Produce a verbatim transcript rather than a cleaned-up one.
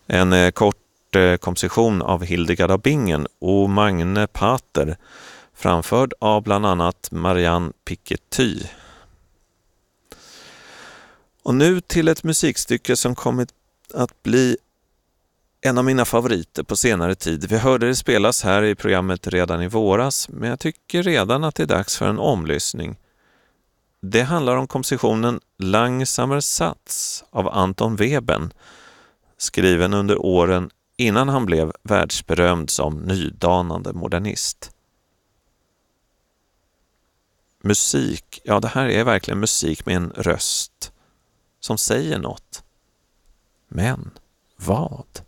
En eh, kort eh, komposition av Hildegard av Bingen och Magne Pater, framförd av bland annat Marianne Piketty. Och nu till ett musikstycke som kommit att bli en av mina favoriter på senare tid. Vi hörde det spelas här i programmet redan i våras, men jag tycker redan att det är dags för en omlyssning. Det handlar om kompositionen Langsamer Sats av Anton Webern, skriven under åren innan han blev världsberömd som nydanande modernist. Musik, ja det här är verkligen musik med en röst som säger något. Men vad?